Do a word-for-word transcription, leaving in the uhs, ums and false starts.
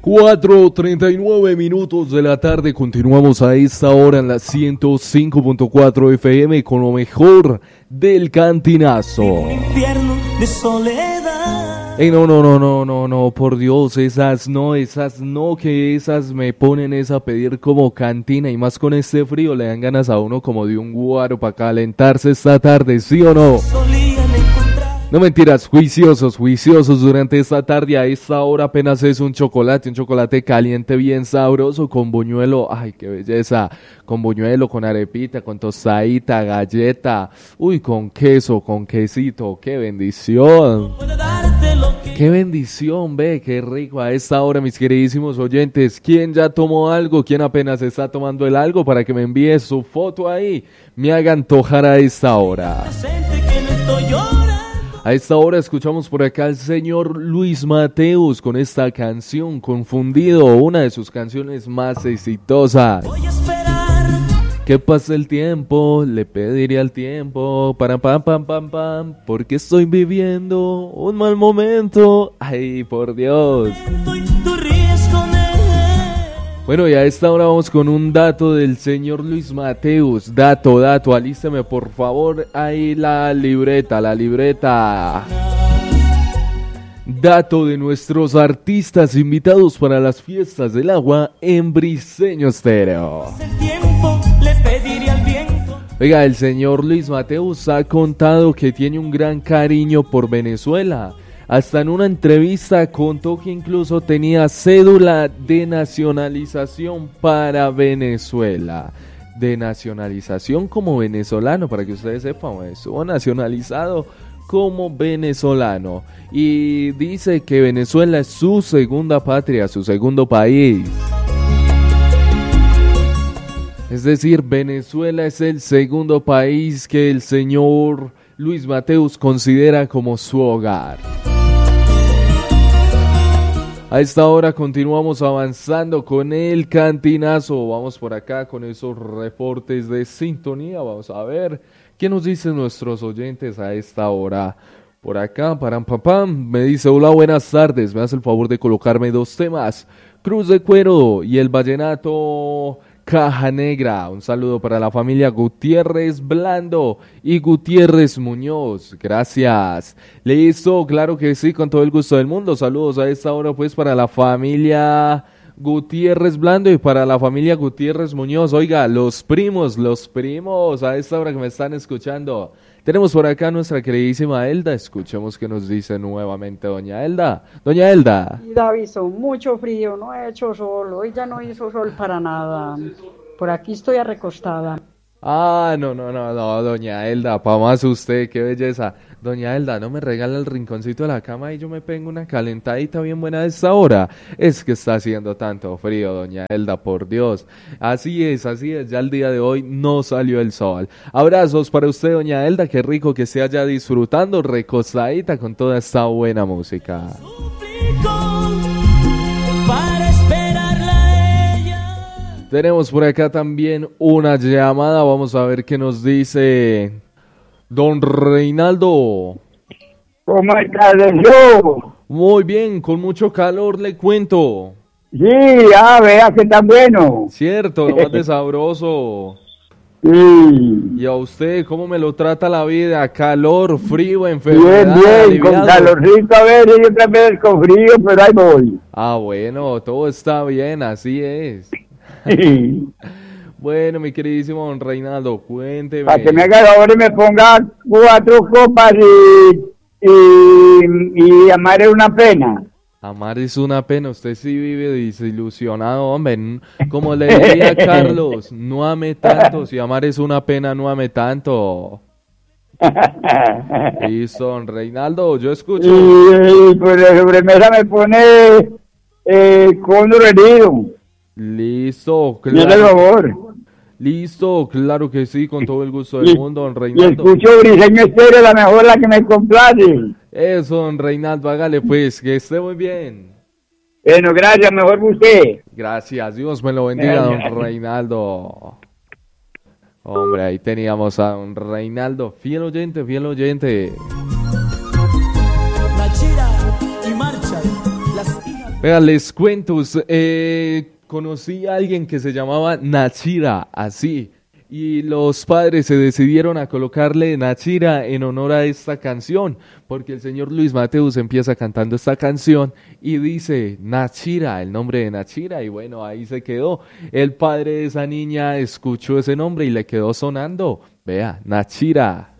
cuatro treinta y nueve minutos de la tarde, continuamos a esta hora en la ciento cinco punto cuatro F M con lo mejor del cantinazo. Un infierno de soledad. Ey, no, no, no, no, no, no, por Dios, esas no, esas no, que esas me ponen es a pedir como cantina, y más con este frío le dan ganas a uno como de un guaro para calentarse esta tarde, ¿sí o no? No mentiras, juiciosos, juiciosos durante esta tarde. A esta hora apenas es un chocolate, un chocolate caliente bien sabroso con buñuelo, ay qué belleza, con buñuelo, con arepita, con tostadita, galleta, uy, con queso, con quesito, qué bendición. Qué bendición, ve, qué rico a esta hora, mis queridísimos oyentes. ¿Quién ya tomó algo? ¿Quién apenas está tomando el algo? Para que me envíe su foto ahí, me haga antojar a esta hora. A esta hora escuchamos por acá al señor Luis Mateus con esta canción, Confundido, una de sus canciones más exitosas. Voy a esperar. Que pase el tiempo, le pediría al tiempo, para pam pam pam pam, porque estoy viviendo un mal momento. Ay, por Dios. Tú ríes con él. Bueno, y a esta hora vamos con un dato del señor Luis Mateus. Dato, dato, alísteme por favor ahí la libreta, la libreta. Dato de nuestros artistas invitados para las fiestas del agua en Briseño Estéreo. El tiempo le pediría al viento. Oiga, el señor Luis Mateus ha contado que tiene un gran cariño por Venezuela. Hasta en una entrevista contó que incluso tenía cédula de nacionalización para Venezuela. De nacionalización como venezolano, para que ustedes sepan, estuvo nacionalizado como venezolano. Y dice que Venezuela es su segunda patria, su segundo país. Es decir, Venezuela es el segundo país que el señor Luis Mateus considera como su hogar. A esta hora continuamos avanzando con el cantinazo. Vamos por acá con esos reportes de sintonía. Vamos a ver qué nos dicen nuestros oyentes a esta hora. Por acá, param pam pam, me dice: hola, buenas tardes. Me hace el favor de colocarme dos temas: Cruz de Cuero y el vallenato Caja Negra. Un saludo para la familia Gutiérrez Blando y Gutiérrez Muñoz. Gracias. Listo, claro que sí, con todo el gusto del mundo. Saludos a esta hora pues para la familia Gutiérrez Blando y para la familia Gutiérrez Muñoz. Oiga, los primos, los primos a esta hora que me están escuchando. Tenemos por acá a nuestra queridísima Elda. Escuchemos qué nos dice nuevamente doña Elda. Doña Elda. Davidson, mucho frío, no ha hecho sol, hoy ya no hizo sol para nada. Por aquí estoy arrecostada. Ah, no, no, no, no, doña Elda, pa' más usted, qué belleza. Doña Elda, no me regala el rinconcito de la cama y yo me pego una calentadita bien buena a esta hora. Es que está haciendo tanto frío, doña Elda, por Dios. Así es, así es, ya el día de hoy no salió el sol. Abrazos para usted, doña Elda, qué rico que se haya disfrutando recostadita con toda esta buena música. Para esperarla a ella. Tenemos por acá también una llamada, vamos a ver qué nos dice don Reinaldo. ¿Cómo estás, yo? Muy bien, con mucho calor le cuento. Sí, ah, vea que tan bueno. Cierto, lo más de sabroso. Sí. ¿Y a usted cómo me lo trata la vida? ¿Calor, frío, enfermedad? Bien, bien, aliviado? con calorcito a veces y otras veces con frío, pero ahí voy. Ah, bueno, todo está bien, así es. Sí. Bueno, mi queridísimo don Reinaldo, cuénteme. Para que me haga el favor y me ponga cuatro copas y, y, y amar es una pena. Amar es una pena, usted sí vive desilusionado, hombre. Como le diría a Carlos, no ame tanto, si amar es una pena, no ame tanto. Listo, don Reinaldo, yo escucho. Y, y por la sobremesa me pone eh, cóndor herido. Listo, Me haga el claro. favor. Listo, claro que sí, con todo el gusto del Y- mundo, don Y Reinaldo. escucho Briseño Estéreo, la mejor, la que me complace. Eso, don Reinaldo, hágale pues, que esté muy bien. Bueno, gracias, mejor usted. Gracias, Dios me lo bendiga, don Reinaldo. Hombre, ahí teníamos a don Reinaldo, fiel oyente, fiel oyente. La Chira y Marcha, las hijas Vean, les cuento, eh, conocí a alguien que se llamaba Nachira, así, y los padres se decidieron a colocarle Nachira en honor a esta canción, porque el señor Luis Mateus empieza cantando esta canción y dice Nachira, el nombre de Nachira, y bueno, ahí se quedó. El padre de esa niña escuchó ese nombre y le quedó sonando. Vea, Nachira.